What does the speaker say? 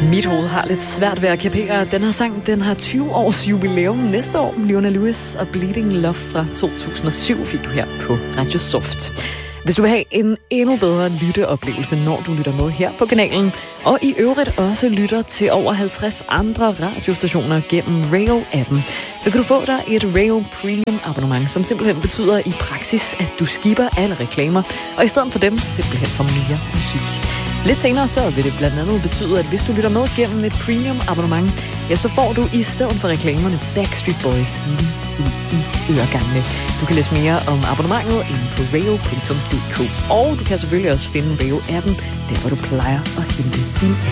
Mit hoved har lidt svært ved at kapere. Den her sang, den har 20 års jubilæum næste år. Leona Lewis og Bleeding Love fra 2007 fik du her på Radio Soft. Hvis du vil have en endnu bedre lytteoplevelse, når du lytter med her på kanalen, og i øvrigt også lytter til over 50 andre radiostationer gennem Rail-appen, så kan du få dig et Rail Premium abonnement, som simpelthen betyder i praksis, at du skipper alle reklamer, og i stedet for dem simpelthen får mere musik. Lidt senere så vil det blandt andet betyde, at hvis du lytter med gennem et premium abonnement, ja, så får du i stedet for reklamerne Backstreet Boys lige ud i øregangene. Du kan læse mere om abonnementet inde på rail.dk. Og du kan selvfølgelig også finde Rail-appen, der hvor du plejer at hente din